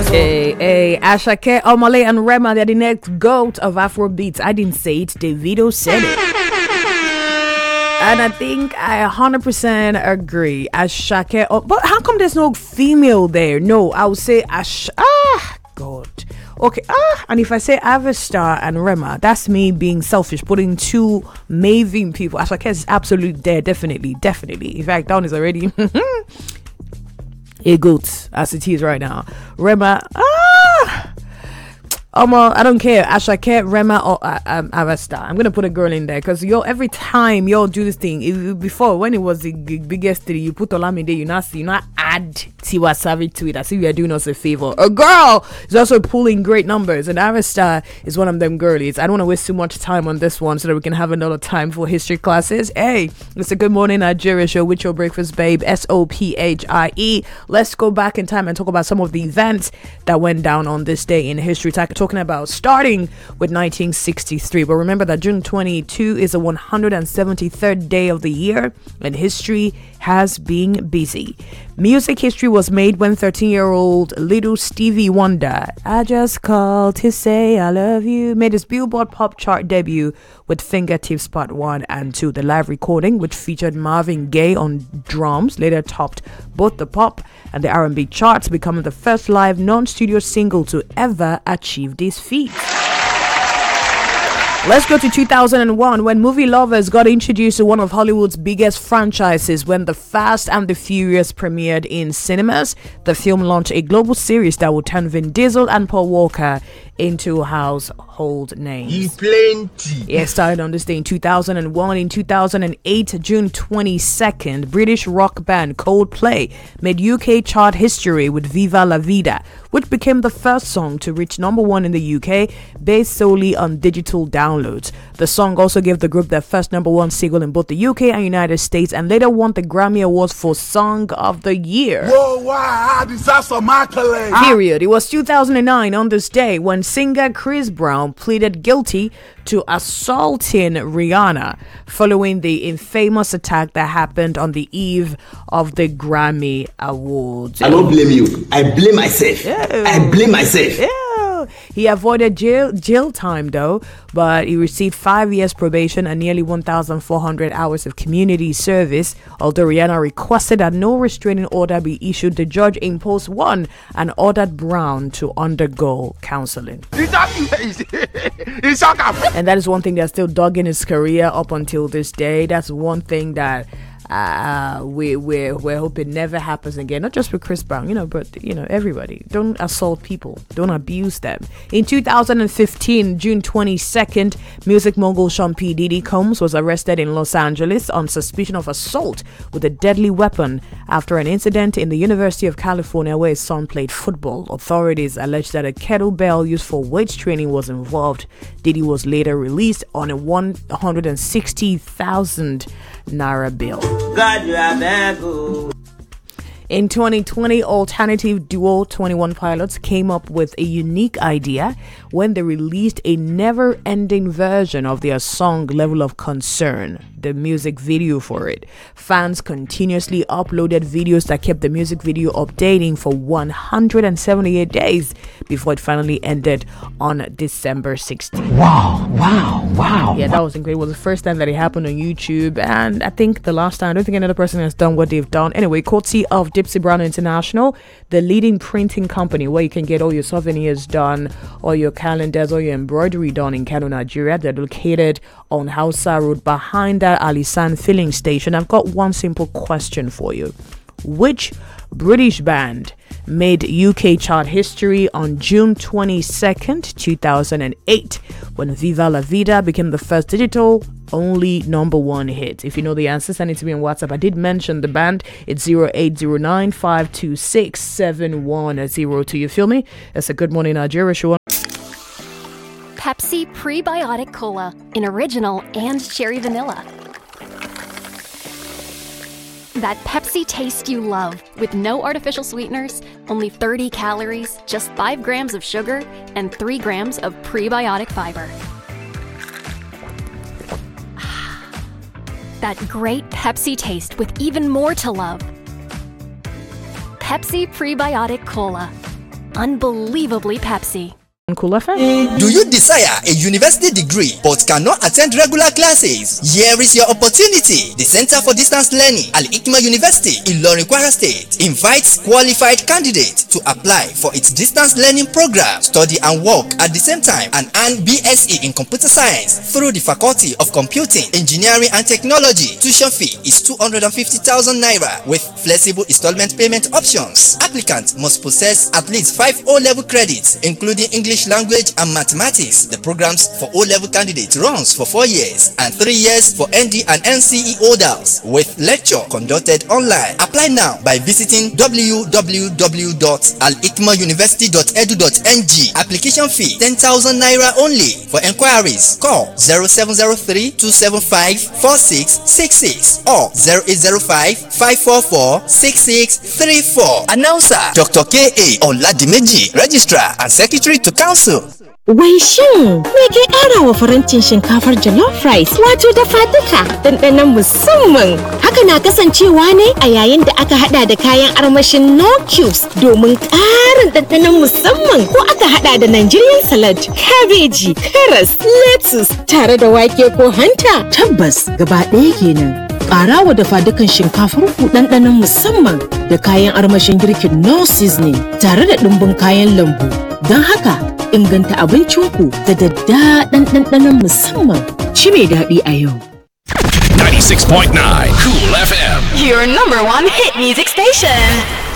Hey, Ashake, Omale, and Rema, they're the next GOAT of Afrobeats. I didn't say it, Davido said it. And I think I 100% agree. Ashake, but how come there's no female there? No, I would say God. Okay, and if I say Avastar and Rema, that's me being selfish, putting two amazing people. Ashake is absolutely there, definitely. In fact, that one is already a GOAT as it is right now. Rema, I don't care. Ashake, Rema, or Avastar. I'm gonna put a girl in there because every time y'all do this thing, before when it was the biggest thing, you put Olamide, you not add Tiwa Savage to it as if you are doing us a favor. A girl is also pulling great numbers, and Avastar is one of them girlies. I don't want to waste too much time on this one so that we can have another time for history classes. Hey, it's a Good Morning Nigeria show with your breakfast babe, SOPHIE. Let's go back in time and talk about some of the events that went down on this day in history. Talking about starting with 1963, but remember that June 22 is the 173rd day of the year, and history has been busy. Music history was made when 13-year-old little Stevie Wonder, I Just Called to Say I Love You, made his Billboard Pop Chart debut with Fingertips Part 1 and 2. The live recording, which featured Marvin Gaye on drums, later topped both the pop and the R&B charts, becoming the first live non-studio single to ever achieve this feat. Let's go to 2001 when movie lovers got introduced to one of Hollywood's biggest franchises when The Fast and the Furious premiered in cinemas. The film launched a global series that would turn Vin Diesel and Paul Walker into household names. Plenty. It started on this day in 2001. In 2008, June 22nd, British rock band Coldplay made UK chart history with Viva La Vida, which became the first song to reach number 1 in the UK, based solely on digital downloads. The song also gave the group their first number 1 single in both the UK and United States, and later won the Grammy Awards for Song of the Year. Whoa, wow, Period. It was 2009 on this day when singer Chris Brown pleaded guilty to assaulting Rihanna following the infamous attack that happened on the eve of the Grammy Awards. I don't blame you. I blame myself. I blame myself. He avoided jail time though, but he received 5 years probation and nearly 1,400 hours of community service. Although Rihanna requested that no restraining order be issued, the judge imposed one and ordered Brown to undergo counseling. And that is one thing that's still dogging his career up until this day. That's one thing that we're hoping never happens again, not just with Chris Brown, but everybody. Don't assault people, don't abuse them. In 2015, June 22nd, music mogul Sean P. Diddy Combs was arrested in Los Angeles on suspicion of assault with a deadly weapon after an incident in the University of California where his son played football. Authorities alleged that a kettlebell used for weight training was involved. Diddy was later released on a 160,000 Naira bill. God, you are very good. In 2020, alternative duo 21 Pilots came up with a unique idea when they released a never-ending version of their song Level of Concern, the music video for it. Fans continuously uploaded videos that kept the music video updating for 178 days before it finally ended on December 16th. Wow. Yeah, that was incredible. It was the first time that it happened on YouTube, and I think the last time. I don't think another person has done what they've done. Anyway, courtesy of Dipsy Brown International, the leading printing company where you can get all your souvenirs done, all your calendars, all your embroidery done in Kano, Nigeria. They're located on Hausa Road behind that Alisan filling station. I've got one simple question for you. Which British band made UK chart history on June 22nd, 2008, when Viva La Vida became the first digital only number 1 hit? If you know the answer, send it to me on WhatsApp. I did mention the band. It's 0809-526-7102. You feel me? It's a Good Morning Nigeria show. Pepsi Prebiotic Cola in original and cherry vanilla. That Pepsi taste you love, with no artificial sweeteners, only 30 calories, just 5 grams of sugar, and 3 grams of prebiotic fiber. That great Pepsi taste with even more to love. Pepsi Prebiotic Cola. unbelievably Pepsi. Cool FM. Do you desire a university degree but cannot attend regular classes? Here is your opportunity. The Center for Distance Learning, Al-Hikmah University in Ilorin, Kwara State, invites qualified candidates to apply for its distance learning program, study and work at the same time, and earn BSc in Computer Science through the Faculty of Computing, Engineering and Technology. Tuition fee is 250,000 naira with flexible installment payment options. Applicants must possess at least 5 O-level credits, including English language and mathematics. The programs for O-level candidates runs for 4 years and 3 years for ND and NCE holders, with lecture conducted online. Apply now by visiting www.alhikmahuniversity.edu.ng. Application fee 10,000 naira only. For enquiries, call 0703-275-4666 or 0805-544-6634. Announcer Dr. K.A. Oladimeji, Registrar and Secretary to Council. Wai shin me ke ƙara wa farantin shinkafar jollof rice wato dafa duka ɗanɗanon musamman. Haka na kasancewa ne a yayin da aka hada da kayan armashin no cubes domin ƙarin ɗanɗanon musamman, ko aka hada da Nigerian salad, kabeji, karas, lettuce tare da wake ko hanta. Tabbas gaba ɗaya kenan. Ƙara wa dafa dukan shinkafar ku ɗanɗanon musamman da kayan armashin girkin no seasoning tare da ɗumbin kayan lambu. Don haka inganta abincinku da daddaɗan ɗanɗanon musamman. Ci mai daɗi a yau. 96.9 Cool FM. Your number one hit music station.